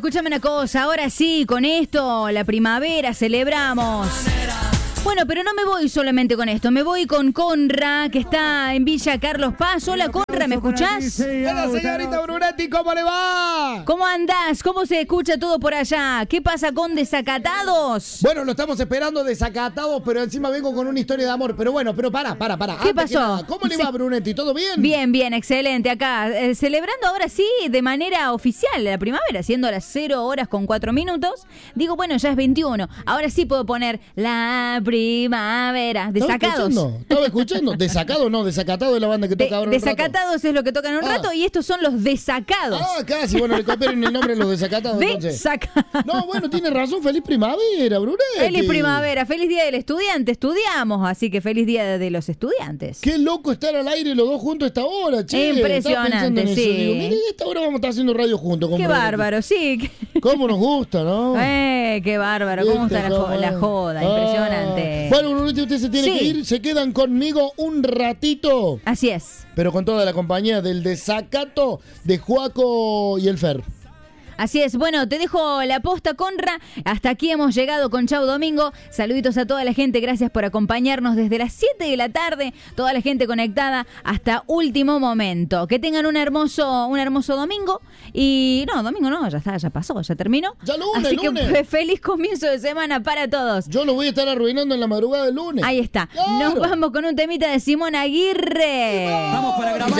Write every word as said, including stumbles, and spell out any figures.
escúchame una cosa, ahora sí, con esto, la primavera, celebramos. Bueno, pero no me voy solamente con esto, me voy con Conra, que está en Villa Carlos Paz. Hola, Conra, ¿me escuchás? Hola, señorita Brunetti, ¿cómo le va? ¿Cómo andás? ¿Cómo se escucha todo por allá? ¿Qué pasa con Desacatados? Bueno, lo estamos esperando Desacatados, pero encima vengo con una historia de amor. Pero bueno, pero para, para, para. ¿Qué pasó? Nada, ¿cómo le Sí. va, Brunetti? ¿Todo bien? Bien, bien, excelente. Acá, eh, celebrando ahora sí de manera oficial la primavera, siendo las cero horas con cuatro minutos. Digo, bueno, ya es veintiuno. Ahora sí puedo poner la primavera. Desacados. ¿Estaba escuchando? ¿Estaba escuchando? Desacado no, Desacatado es la banda que De- toca ahora un rato. desacatados es lo que tocan un Ah. rato y estos son los desacados. Ah, casi, bueno, le copiaron el nombre a los Desacatados entonces. Desacados. No, bueno, tiene razón, feliz primavera, Brunetti. Feliz primavera, feliz día del estudiante. Estudiamos, así que feliz día de los estudiantes. Qué loco estar al aire los dos juntos a esta hora, che. Impresionante, Estaba pensando en eso, sí. digo, mire, a esta hora vamos a estar haciendo radio juntos. con Qué Brunetti. bárbaro, sí. ¿Cómo nos gusta, no? Eh, qué bárbaro, cómo está la, jo- la joda, impresionante. Ah. Bueno, Brunetti, usted se tiene Sí. que ir. Se quedan conmigo un ratito. Así es. Pero con toda la compañía del Desacato de Juaco y el Fer. Así es, bueno, te dejo la posta, Conra. Hasta aquí hemos llegado con Chau Domingo. Saluditos a toda la gente, gracias por acompañarnos desde las siete de la tarde. Toda la gente conectada hasta último momento. Que tengan un hermoso, un hermoso domingo. Y no, domingo no, ya está, ya pasó, ya terminó. Ya lunes, Así que lunes. fe- feliz comienzo de semana para todos. Yo lo voy a estar arruinando en la madrugada del lunes. Ahí está. Claro. Nos vamos con un temita de Simón Aguirre. Vamos para grabar.